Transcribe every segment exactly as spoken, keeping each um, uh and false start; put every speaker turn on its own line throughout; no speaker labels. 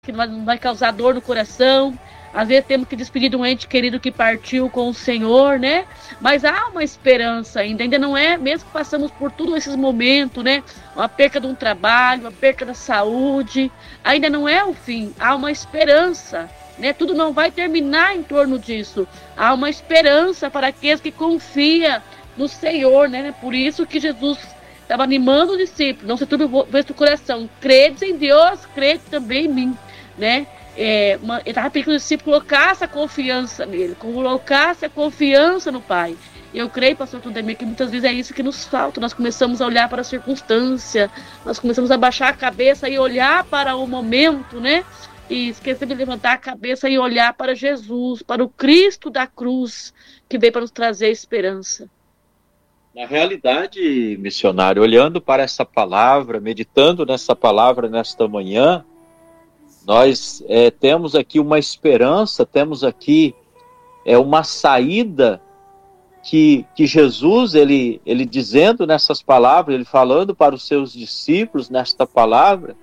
que não vai causar dor no coração. Às vezes temos que despedir de um ente querido que partiu com o Senhor, né? Mas há uma esperança ainda, ainda não é, mesmo que passamos por todos esses momentos, né? Uma perca de um trabalho, uma perca da saúde, ainda não é o fim, há uma esperança, né? Tudo não vai terminar em torno disso, há uma esperança para aqueles que confiam no Senhor, né? Por isso que Jesus estava animando os discípulos, não se turbe o vosso coração, crede em Deus, crede também em mim, né? É, uma, ele estava pedindo que o discípulo colocasse a confiança nele, colocasse a confiança no Pai. E eu creio, pastor Claudemir, que muitas vezes é isso que nos falta. Nós começamos a olhar para a circunstância, nós começamos a baixar a cabeça e olhar para o momento, né? E esquecer de levantar a cabeça e olhar para Jesus, para o Cristo da cruz, que veio para nos trazer esperança.
Na realidade, missionário, olhando para essa palavra, meditando nessa palavra nesta manhã, nós é, temos aqui uma esperança, temos aqui é, uma saída que, que Jesus, ele, ele dizendo nessas palavras, ele falando para os seus discípulos nesta palavra,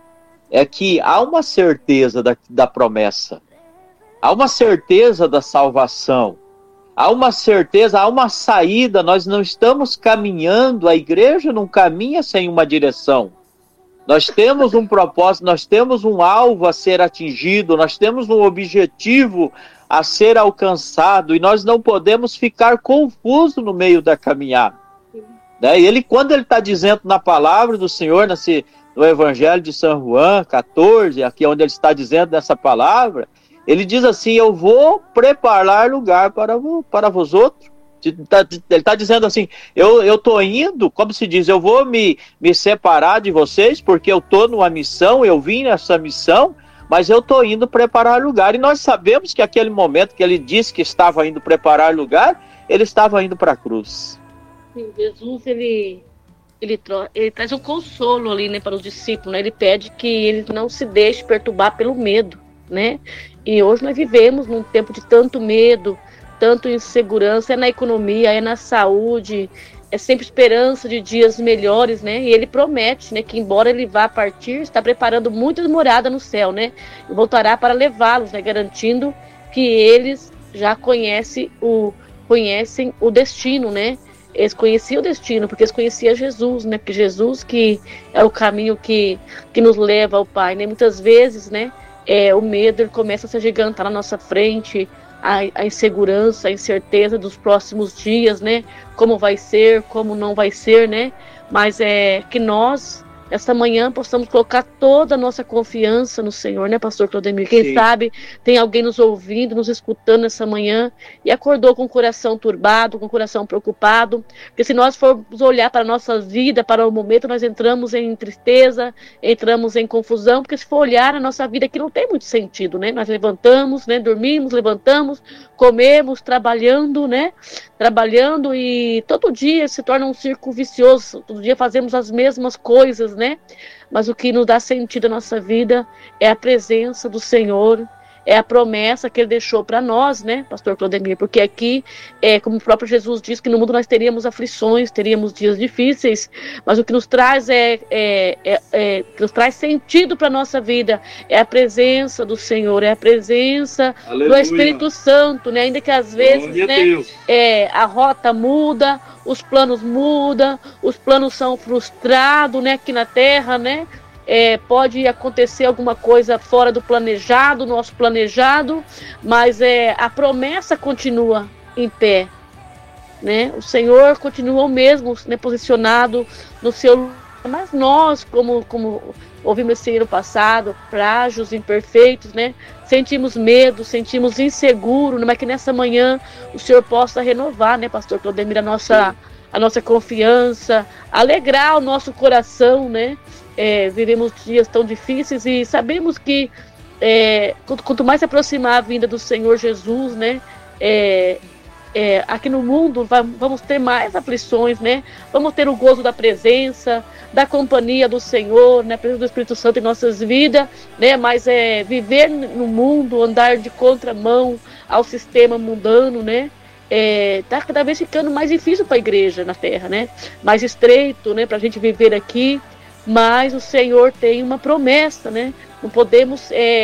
é que há uma certeza da, da promessa, há uma certeza da salvação, há uma certeza, há uma saída. Nós não estamos caminhando, a igreja não caminha sem uma direção. Nós temos um propósito, nós temos um alvo a ser atingido, nós temos um objetivo a ser alcançado e nós não podemos ficar confusos no meio da caminhada. Né? E ele, quando ele está dizendo na palavra do Senhor, nesse, no Evangelho de São João catorze, aqui onde ele está dizendo nessa palavra, ele diz assim: eu vou preparar lugar para, para vós outros. Ele está dizendo assim, eu estou indo, como se diz, eu vou me, me separar de vocês, porque eu estou numa missão, eu vim nessa missão, mas eu estou indo preparar lugar. E nós sabemos que aquele momento que ele disse que estava indo preparar lugar, ele estava indo para a cruz.
Sim, Jesus, ele, ele, ele traz um consolo ali, né, para os discípulos, né? Ele pede que eles não se deixem perturbar pelo medo, né? E hoje nós vivemos num tempo de tanto medo, tanto insegurança, é na economia, é na saúde, é sempre esperança de dias melhores, né? E ele promete, né, que embora ele vá partir, está preparando muitas moradas no céu, né? E voltará para levá-los, né, garantindo que eles já conhecem o, conhecem o destino, né? Eles conheciam o destino, porque eles conheciam Jesus, né? Porque Jesus que é o caminho que, que nos leva ao Pai, né? Muitas vezes, né, é, o medo ele começa a se agigantar na nossa frente, A, a insegurança, a incerteza dos próximos dias, né? Como vai ser, como não vai ser, né? Mas é que nós, esta manhã, possamos colocar toda a nossa confiança no Senhor, né, pastor Claudemir? Quem Sim. sabe tem alguém nos ouvindo, nos escutando essa manhã e acordou com o coração turbado, com o coração preocupado, porque se nós formos olhar para a nossa vida, para o momento, nós entramos em tristeza, entramos em confusão, porque se for olhar a nossa vida aqui não tem muito sentido, né? Nós levantamos, né, dormimos, levantamos, comemos, trabalhando, né? Trabalhando e todo dia se torna um círculo vicioso, todo dia fazemos as mesmas coisas, né? Mas o que nos dá sentido à nossa vida é a presença do Senhor, é a promessa que ele deixou para nós, né, pastor Claudemir? Porque aqui, é, como o próprio Jesus diz, que no mundo nós teríamos aflições, teríamos dias difíceis, mas o que nos traz é, é, é, é que nos traz sentido para a nossa vida é a presença do Senhor, é a presença Aleluia. Do Espírito Santo, né? Ainda que às vezes, né, é, a rota muda, os planos mudam, os planos são frustrados, né, aqui na terra, né? É, pode acontecer alguma coisa fora do planejado, nosso planejado, mas é, a promessa continua em pé, né? O Senhor continua o mesmo, né, posicionado no seu lugar, mas nós, como, como ouvimos esse ano passado, frágeis, imperfeitos, né? Sentimos medo, sentimos inseguro, mas que nessa manhã o Senhor possa renovar, né, pastor Claudemir, a nossa, a nossa confiança, alegrar o nosso coração, né? É, vivemos dias tão difíceis e sabemos que é, quanto, quanto mais se aproximar a vinda do Senhor Jesus, né, é, é, aqui no mundo vai, vamos ter mais aflições, né? Vamos ter o gozo da presença, da companhia do Senhor, né? A presença do Espírito Santo em nossas vidas, né? Mas é viver no mundo, andar de contramão ao sistema mundano, né? É, tá cada vez ficando mais difícil para a igreja na terra, né? Mais estreito, né? Para a gente viver aqui. Mas o Senhor tem uma promessa, né? não podemos é,